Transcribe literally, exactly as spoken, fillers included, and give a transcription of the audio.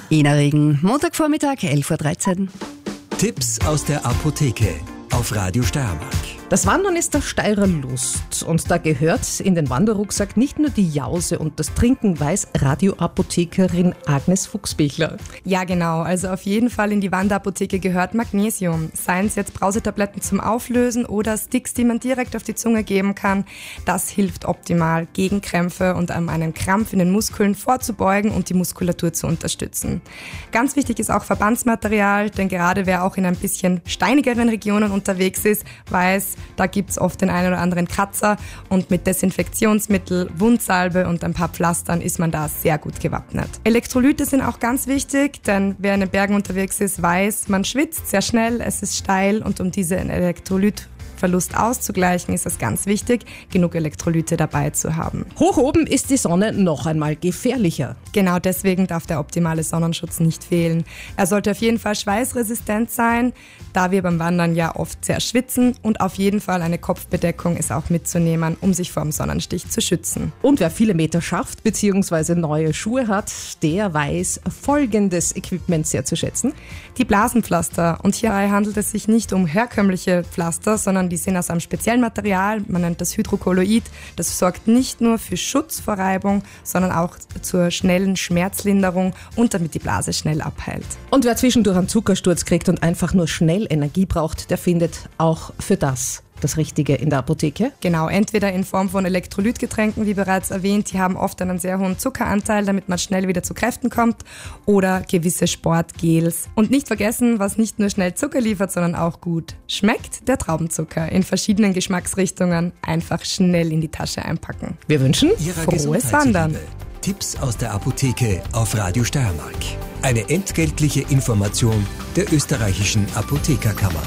Ina Regen, Montagvormittag, elf Uhr dreizehn. Tipps aus der Apotheke auf Radio Steiermark. Das Wandern ist der Steirer Lust und da gehört in den Wanderrucksack nicht nur die Jause und das Trinken, weiß Radioapothekerin Agnes Fuchsbichler. Ja genau, also auf jeden Fall in die Wanderapotheke gehört Magnesium. Seien es jetzt Brausetabletten zum Auflösen oder Sticks, die man direkt auf die Zunge geben kann. Das hilft optimal gegen Krämpfe und um einen Krampf in den Muskeln vorzubeugen und die Muskulatur zu unterstützen. Ganz wichtig ist auch Verbandsmaterial, denn gerade wer auch in ein bisschen steinigeren Regionen unterwegs ist, weiß, da gibt es oft den einen oder anderen Kratzer und mit Desinfektionsmittel, Wundsalbe und ein paar Pflastern ist man da sehr gut gewappnet. Elektrolyte sind auch ganz wichtig, denn wer in den Bergen unterwegs ist, weiß, man schwitzt sehr schnell, es ist steil und um diesen Elektrolytverlust auszugleichen, ist es ganz wichtig, genug Elektrolyte dabei zu haben. Hoch oben ist die Sonne noch einmal gefährlicher. Genau deswegen darf der optimale Sonnenschutz nicht fehlen. Er sollte auf jeden Fall schweißresistent sein, da wir beim Wandern ja oft sehr schwitzen und auf jeden Fall eine Kopfbedeckung ist auch mitzunehmen, um sich vor dem Sonnenstich zu schützen. Und wer viele Meter schafft bzw. neue Schuhe hat, der weiß folgendes Equipment sehr zu schätzen. Die Blasenpflaster. Und hierbei handelt es sich nicht um herkömmliche Pflaster, sondern die sind aus einem speziellen Material, man nennt das Hydrokolloid. Das sorgt nicht nur für Schutz vor Reibung, sondern auch zur schnellen Schmerzlinderung und damit die Blase schnell abheilt. Und wer zwischendurch einen Zuckersturz kriegt und einfach nur schnell Energie braucht, der findet auch für das das Richtige in der Apotheke? Genau, entweder in Form von Elektrolytgetränken, wie bereits erwähnt, die haben oft einen sehr hohen Zuckeranteil, damit man schnell wieder zu Kräften kommt, oder gewisse Sportgels. Und nicht vergessen, was nicht nur schnell Zucker liefert, sondern auch gut schmeckt, der Traubenzucker in verschiedenen Geschmacksrichtungen. Einfach schnell in die Tasche einpacken. Wir wünschen Ihrer frohes Wandern. Tipps aus der Apotheke auf Radio Steiermark. Eine entgeltliche Information der österreichischen Apothekerkammer.